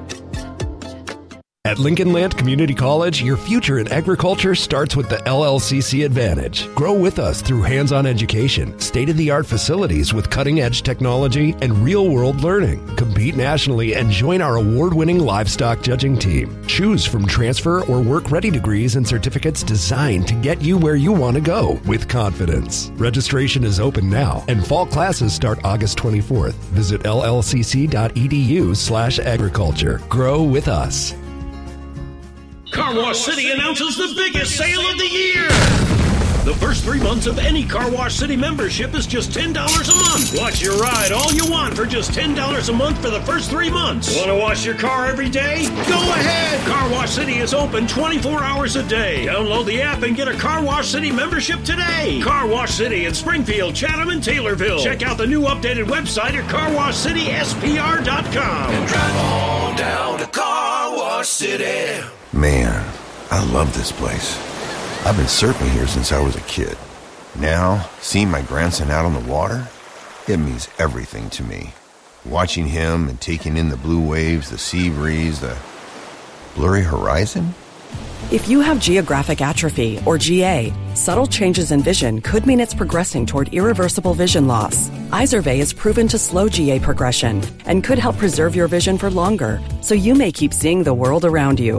Speaker 29: At Lincoln Land Community College, your future in agriculture starts with the L L C C Advantage. Grow with us through hands-on education, state-of-the-art facilities with cutting-edge technology, and real-world learning. Compete nationally and join our award-winning livestock judging team. Choose from transfer or work-ready degrees and certificates designed to get you where you want to go with confidence. Registration is open now, and fall classes start August twenty-fourth. Visit L L C C dot E D U slash agriculture. Grow with us.
Speaker 1: Car Wash City announces the biggest sale of the year. The first three months of any Car Wash City membership is just ten dollars a month. Watch your ride all you want for just ten dollars a month for the first three months. Want to wash your car every day? Go ahead. Car Wash City is open twenty-four hours a day. Download the app and get a Car Wash City membership today. Car Wash City in Springfield, Chatham, and Taylorville. Check out the new updated website at car wash city s p r dot com.
Speaker 27: And drive on down to Car Wash City.
Speaker 5: Man, I love this place. I've been surfing here since I was a kid. Now, seeing my grandson out on the water, it means everything to me. Watching him and taking in the blue waves, the sea breeze, the blurry horizon.
Speaker 16: If you have geographic atrophy, or G A, subtle changes in vision could mean it's progressing toward irreversible vision loss. Izervay is proven to slow G A progression and could help preserve your vision for longer, so you may keep seeing the world around you.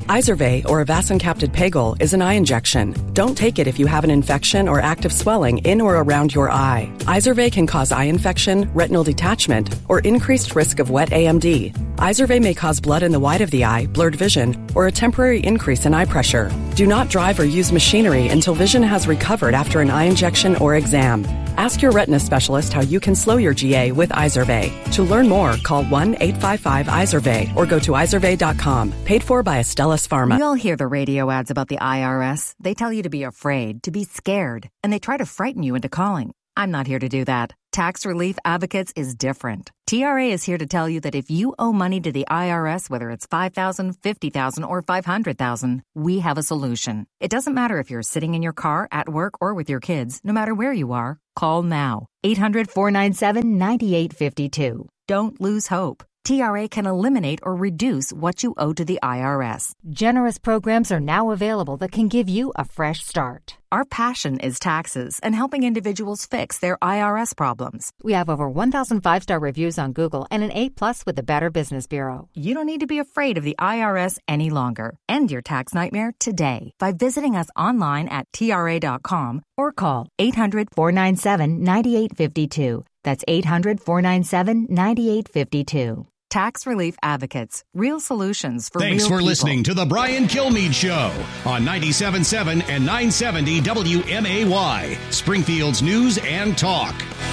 Speaker 16: Izervay, or avacincaptad pegol, is an eye injection. Don't take it if you have an infection or active swelling in or around your eye. Izervay can cause eye infection, retinal detachment, or increased risk of wet A M D. Izervay may cause blood in the white of the eye, blurred vision, or a temporary increase in eye pressure. Do not drive or use machinery until vision has recovered after an eye injection or exam. Ask your retina specialist how you can slow your G A with Izervay. To learn more, call one eight five five Izervay or go to izervay dot com. Paid for by Astellas Pharma.
Speaker 2: We all hear the radio ads about the I R S. They tell you to be afraid, to be scared, and they try to frighten you into calling. I'm not here to do that. Tax Relief Advocates is different. T R A is here to tell you that if you owe money to the I R S, whether it's five thousand dollars, fifty thousand dollars, or five hundred thousand dollars, we have a solution. It doesn't matter if you're sitting in your car, at work, or with your kids. No matter where you are, call now. eight hundred, four nine seven, nine eight five two. Don't lose hope. T R A can eliminate or reduce what you owe to the I R S.
Speaker 3: Generous programs are now available that can give you a fresh start.
Speaker 2: Our passion is taxes and helping individuals fix their I R S problems.
Speaker 3: We have over one thousand five-star reviews on Google and an A plus with the Better Business Bureau.
Speaker 2: You don't need to be afraid of the I R S any longer. End your tax nightmare today by visiting us online at T R A dot com or call eight hundred, four nine seven, nine eight five two. That's eight hundred, four nine seven, nine eight five two. Tax Relief Advocates. Real solutions for
Speaker 4: Thanks
Speaker 2: real
Speaker 4: for
Speaker 2: people.
Speaker 4: listening to The Brian Kilmeade Show on ninety-seven point seven and nine seventy W M A Y, Springfield's news and talk.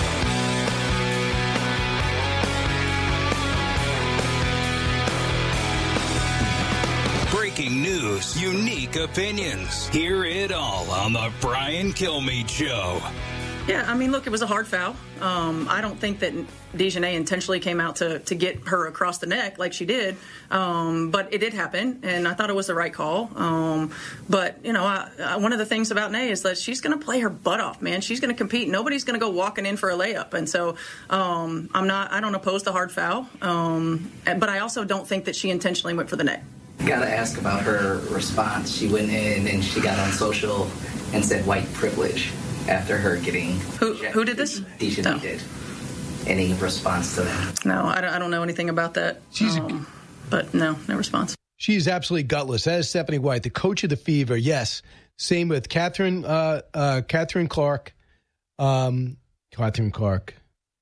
Speaker 27: Breaking news, unique opinions. Hear it all on The Brian Kilmeade Show.
Speaker 7: Yeah, I mean, look, it was a hard foul. Um, I don't think that DeJohnay intentionally came out to, to get her across the neck like she did, um, but it did happen, and I thought it was the right call. Um, but, you know, I, I, one of the things about Nay is that she's going to play her butt off, man. She's going to compete. Nobody's going to go walking in for a layup, and so um, I'm not. I don't oppose the hard foul, um, but I also don't think that she intentionally went for the neck.
Speaker 8: Got to ask about her response. She went in and she got on social and said white privilege after her getting
Speaker 7: who who did this?
Speaker 8: DeJohnay no. did. Any response to that?
Speaker 7: No, I don't, I don't know anything about that. She's um, a, but no, no response.
Speaker 28: She's absolutely gutless. That is Stephanie White, the coach of the Fever. Yes, same with Catherine uh, uh, Catherine Clark, um, Catherine Clark,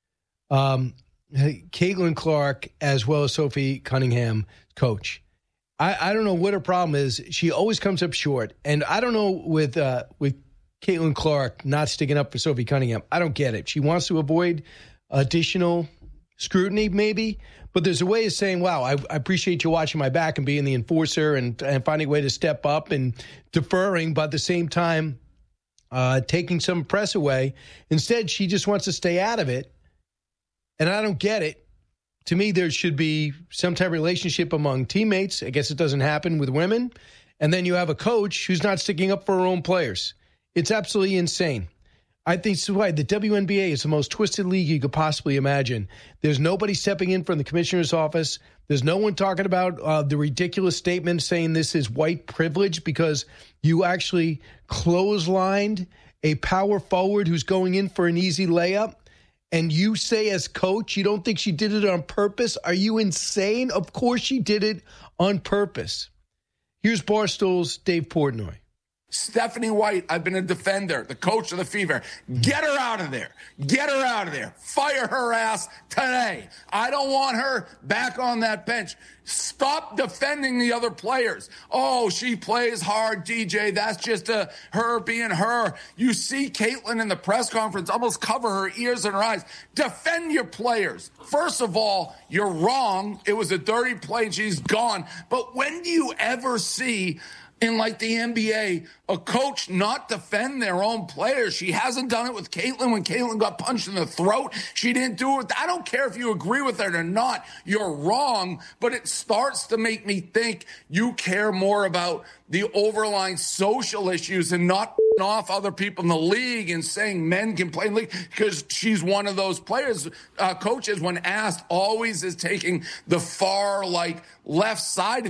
Speaker 28: um, Caitlin Clark, as well as Sophie Cunningham, coach. I, I don't know what her problem is. She always comes up short, and I don't know with uh, with. Caitlin Clark not sticking up for Sophie Cunningham. I don't get it. She wants to avoid additional scrutiny, maybe, but there's a way of saying, wow, I, I appreciate you watching my back and being the enforcer and, and finding a way to step up and deferring, but at the same time, uh, taking some press away. Instead, she just wants to stay out of it, and I don't get it. To me, there should be some type of relationship among teammates. I guess it doesn't happen with women. And then you have a coach who's not sticking up for her own players. It's absolutely insane. I think that's why the W N B A is the most twisted league you could possibly imagine. There's nobody stepping in from the commissioner's office. There's no one talking about uh, the ridiculous statement saying this is white privilege because you actually clotheslined a power forward who's going in for an easy layup. And you say as coach, you don't think she did it on purpose? Are you insane? Of course she did it on purpose. Here's Barstool's Dave Portnoy.
Speaker 22: Stephanie White, I've been a defender, the coach of the Fever. Get her out of there. Get her out of there. Fire her ass today. I don't want her back on that bench. Stop defending the other players. Oh, she plays hard, D J. That's just a, her being her. You see Caitlin in the press conference almost cover her ears and her eyes. Defend your players. First of all, you're wrong. It was a dirty play and she's gone. But when do you ever see in like the N B A, a coach not defend their own players? She hasn't done it with Caitlin when Caitlin got punched in the throat. She didn't do it with, I don't care if you agree with it or not. You're wrong, but it starts to make me think you care more about the overlying social issues and not off other people in the league and saying men can play in the league because she's one of those players. Uh, coaches, when asked, always is taking the far, like, left side of it.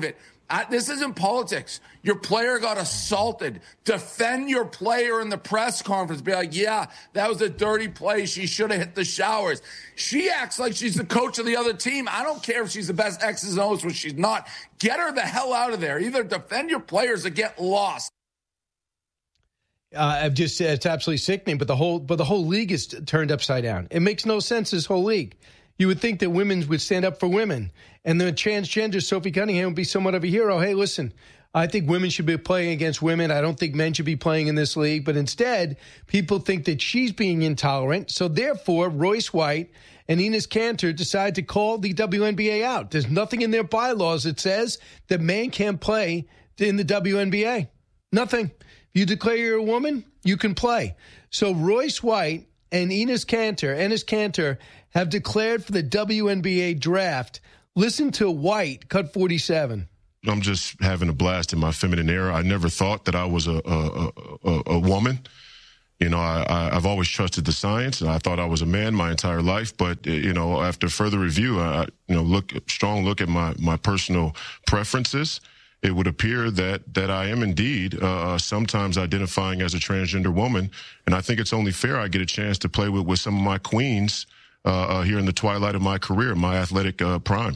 Speaker 22: I, this isn't politics. Your player got assaulted. Defend your player in the press conference. Be like, yeah, that was a dirty play. She should have hit the showers. She acts like she's the coach of the other team. I don't care if she's the best X's and O's, which she's not. Get her the hell out of there. Either defend your players or get lost.
Speaker 28: Uh, I've just said it's absolutely sickening, but the whole but the whole league is turned upside down. It makes no sense, this whole league. You would think that women would stand up for women, and the transgender Sophie Cunningham would be somewhat of a hero. Hey, listen, I think women should be playing against women. I don't think men should be playing in this league. But instead, people think that she's being intolerant. So therefore, Royce White and Enes Kanter decide to call the W N B A out. There's nothing in their bylaws that says that men can't play in the W N B A. Nothing. If you declare you're a woman, you can play. So Royce White and Enes Kanter, Enes Kanter, have declared for the W N B A draft. Listen to White, cut forty-seven.
Speaker 6: I'm just having a blast in my feminine era. I never thought that I was a a, a, a woman. You know, I, I, I've always trusted the science, and I thought I was a man my entire life. But, you know, after further review, I, you know, look, strong look at my, my personal preferences, it would appear that that I am indeed uh, sometimes identifying as a transgender woman. And I think it's only fair I get a chance to play with, with some of my queens Uh, uh, here in the twilight of my career, my athletic uh, prime.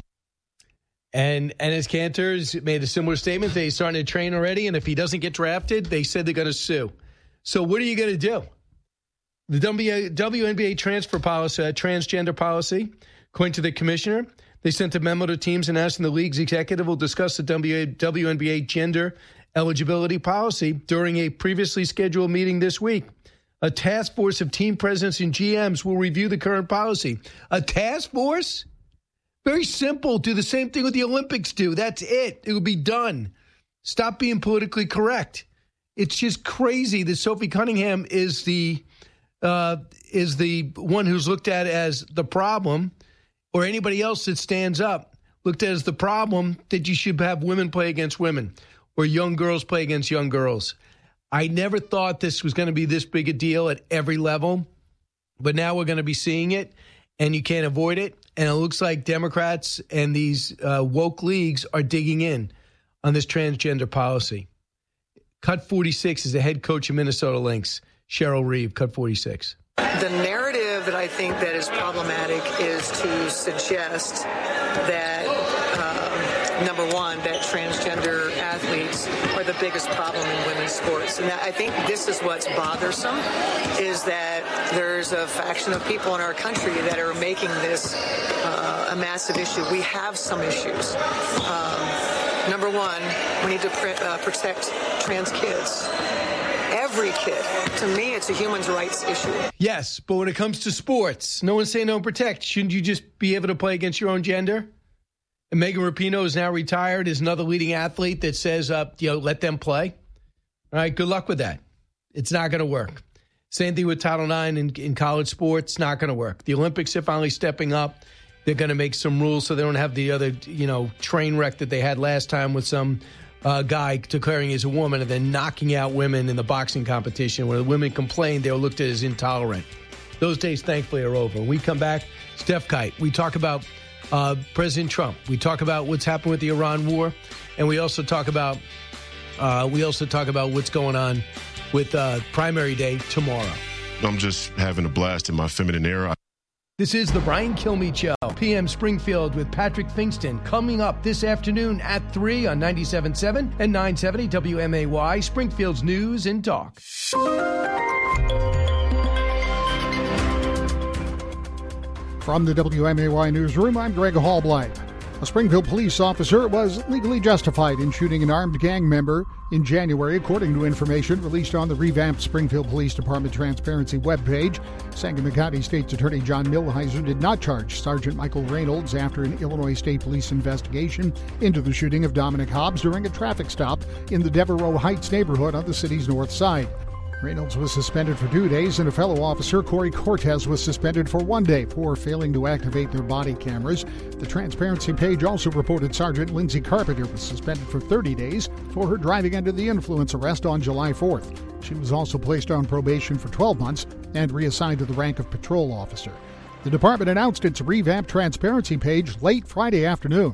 Speaker 28: And Enes Kanter's made a similar statement. They're starting to train already, and if he doesn't get drafted, they said they're going to sue. So what are you going to do? The W N B A transfer policy, uh, transgender policy, according to the commissioner, they sent a memo to teams and asking the league's executive will discuss the W N B A gender eligibility policy during a previously scheduled meeting this week. A task force of team presidents and G Ms will review the current policy. A task force? Very simple. Do the same thing with the Olympics do. That's it. It will be done. Stop being politically correct. It's just crazy that Sophie Cunningham is the uh, is the one who's looked at as the problem, or anybody else that stands up looked at as the problem that you should have women play against women or young girls play against young girls. I never thought this was going to be this big a deal at every level, but now we're going to be seeing it, and you can't avoid it. And it looks like Democrats and these uh, woke leagues are digging in on this transgender policy. Cut forty-six is the head coach of Minnesota Lynx, Cheryl Reeve, cut forty-six.
Speaker 9: The narrative that I think that is problematic is to suggest that, um, number one, that transgender athletes are the biggest problem in women's sports. And I think this is what's bothersome, is that there's a faction of people in our country that are making this uh, a massive issue. We have some issues. Um, number one, we need to pr- uh, protect trans kids. Every kid. To me, it's a human rights issue.
Speaker 28: Yes, but when it comes to sports, no one's saying don't protect. Shouldn't you just be able to play against your own gender? And Megan Rapinoe is now retired, is another leading athlete that says, uh, you know, let them play. All right, good luck with that. It's not going to work. Same thing with Title nine in, in college sports, not going to work. The Olympics are finally stepping up. They're going to make some rules so they don't have the other, you know, train wreck that they had last time with some uh, guy declaring he's a woman and then knocking out women in the boxing competition. When the women complained, they were looked at as intolerant. Those days, thankfully, are over. When we come back, Steph Kite. We talk about uh, President Trump. We talk about what's happened with the Iran war, and we also talk about uh, we also talk about what's going on with uh, primary day tomorrow.
Speaker 6: I'm just having a blast in my feminine era.
Speaker 28: This is the Brian Kilmeade Show, P M Springfield with Patrick Fingston, coming up this afternoon at three on ninety-seven point seven and nine seventy W M A Y, Springfield's News and Talk.
Speaker 10: From the W M A Y newsroom, I'm Greg Hallblight. A Springfield police officer was legally justified in shooting an armed gang member in January, according to information released on the revamped Springfield Police Department Transparency webpage. Sangamon County State's Attorney John Milheiser did not charge Sergeant Michael Reynolds after an Illinois State Police investigation into the shooting of Dominic Hobbs during a traffic stop in the Devereaux Heights neighborhood on the city's north side. Reynolds was suspended for two days, and a fellow officer, Corey Cortez, was suspended for one day for failing to activate their body cameras. The transparency page also reported Sergeant Lindsay Carpenter was suspended for thirty days for her driving under the influence arrest on July fourth. She was also placed on probation for twelve months and reassigned to the rank of patrol officer. The department announced its revamped transparency page late Friday afternoon.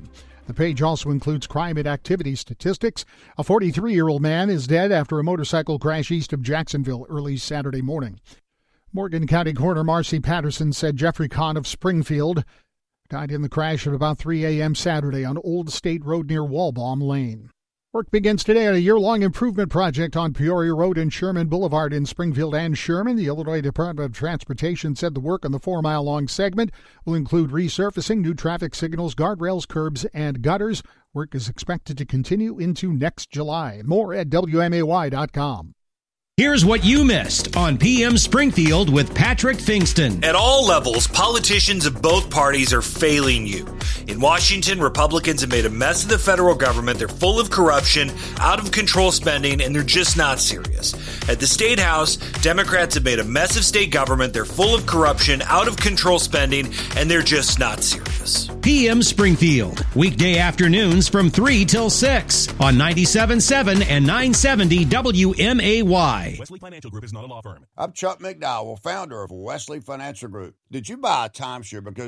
Speaker 10: The page also includes crime and activity statistics. A forty-three-year-old man is dead after a motorcycle crash east of Jacksonville early Saturday morning. Morgan County Coroner Marcy Patterson said Jeffrey Kahn of Springfield died in the crash at about three a.m. Saturday on Old State Road near Walbaum Lane. Work begins today on a year-long improvement project on Peoria Road and Sherman Boulevard in Springfield and Sherman. The Illinois Department of Transportation said the work on the four-mile-long segment will include resurfacing, new traffic signals, guardrails, curbs, and gutters. Work is expected to continue into next July. More at W M A Y dot com.
Speaker 4: Here's what you missed on P M Springfield with Patrick Fingston.
Speaker 11: At all levels, politicians of both parties are failing you. In Washington, Republicans have made a mess of the federal government. They're full of corruption, out of control spending, and they're just not serious. At the State House, Democrats have made a mess of state government. They're full of corruption, out of control spending, and they're just not serious.
Speaker 4: P M Springfield, weekday afternoons from three till six on ninety-seven point seven and nine seventy W M A Y.
Speaker 12: Wesley Financial Group is not a law firm.
Speaker 13: I'm Chuck McDowell, founder of Wesley Financial Group. Did you buy a timeshare because